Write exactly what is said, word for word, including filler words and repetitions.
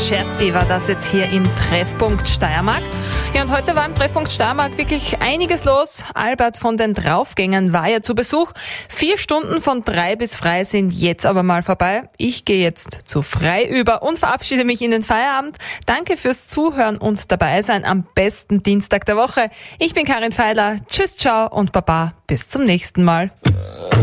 Jersey war das jetzt hier im Treffpunkt Steiermark. Ja, und heute war im Treffpunkt Steiermark wirklich einiges los. Albert von den Draufgängern war ja zu Besuch. Vier Stunden von drei bis frei sind jetzt aber mal vorbei. Ich gehe jetzt zu frei über und verabschiede mich in den Feierabend. Danke fürs Zuhören und dabei sein am besten Dienstag der Woche. Ich bin Karin Feiler. Tschüss, ciao und baba. Bis zum nächsten Mal.